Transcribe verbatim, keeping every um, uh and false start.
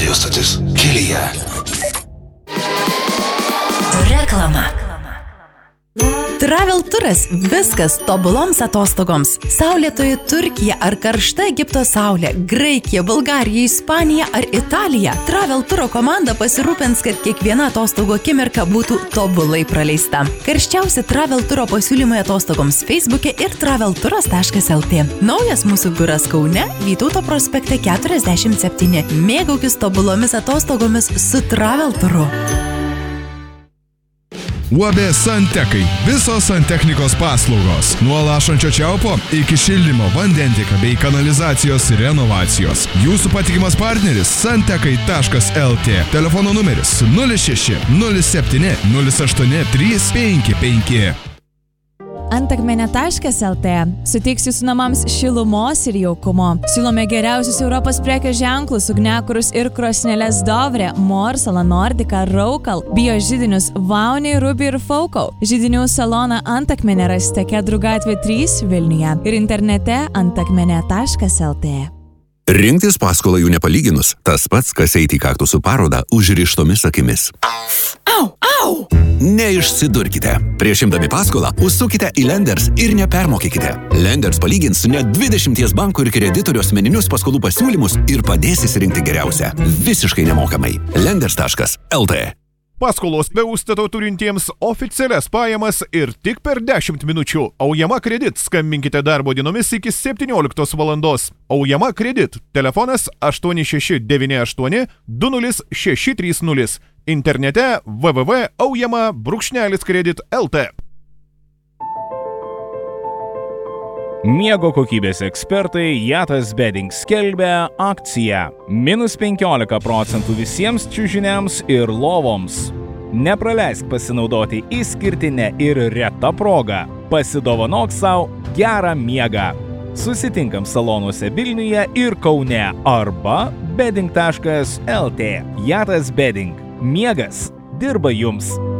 Radio stotis kelyje. Reklama. Travel turas – viskas tobuloms atostogoms. Saulėtoji Turkija ar karšta Egipto saulė, Graikija, Bulgarija, Ispanija ar Italija. Travel turo komanda pasirūpins, kad kiekviena atostogo akimirka būtų tobulai praleista. Karščiausi Travel turo pasiūlymai atostogoms Facebook'e ir travelturas taškas lt. Naujas mūsų biuras Kaune, Vytauto prospekte keturiasdešimt septyni. Mėgaukis tobulomis atostogomis su Travel turu. U A B Santekai. Visos santechnikos paslaugos. Nuo lašančio čiaupo iki šildymo, vandentiekio bei kanalizacijos renovacijos. Jūsų patikimas partneris santekai taškas lt. Telefono numeris nulis šeši nulis septyni nulis aštuoni trys penki penki. Antakmenė taškas lt suteiks jūsų namams šilumos ir jaukumo. Siūlome geriausius Europos prekės ženklus, ugniakurus ir krosneles Dovre, Morsala, Nordica, Raukal, bio židinius Vauniai, Ruby ir Faukau. Židinių saloną Antakmenė rasite Kedrų gatvė trys Vilniuje ir internete antakmenė taškas lt. Rinktis paskolą jų nepalyginus, tas pats, kas eiti į kaktusų parodą užrištomis akimis. Au, au! Neišsidurkite. Prieš imdami paskolą, užsukite į Lenders ir nepermokykite. Lenders palygins net dvidešimt bankų ir kreditorių asmeninius paskolų pasiūlymus ir padės įsirinkti geriausią. Visiškai nemokamai. Lenders taškas lt. Paskolos be užstato turintiems oficialias pajamas ir tik per dešimt minučių. Aujama kredit. Skambinkite darbo dienomis iki septynioliktos valandos. Aujama kredit. Telefonas aštuoni šeši devyni aštuoni du nulis šeši trys nulis. Internete w w w taškas aujama brūkšnelis kredit taškas lt. Miego kokybės ekspertai Jatas Bedding skelbia akciją minus penkiolika procentų visiems čiužiniams ir lovoms. Nepraleisk pasinaudoti išskirtinę ir retą progą. Pasidovanok savo gerą miegą. Susitinkam salonuose Vilniuje ir Kaune arba bedding taškas lt. Jatas Bedding. Miegas dirba jums.